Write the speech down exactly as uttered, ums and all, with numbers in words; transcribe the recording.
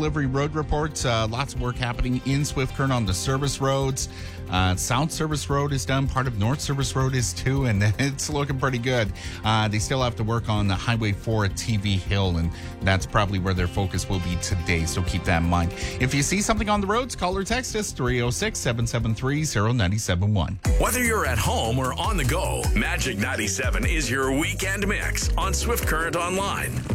delivery road reports. Uh, lots of work happening in Swift Current on the service roads. Uh, South Service Road is done. Part of North Service Road is too, and it's looking pretty good. Uh, they still have to work on the Highway four at T V Hill, and that's probably where their focus will be today, so keep that in mind. If you see something on the roads, call or text us three oh six, seven seven three, oh nine seven one. Whether you're at home or on the go, Magic ninety-seven is your weekend mix on Swift Current Online.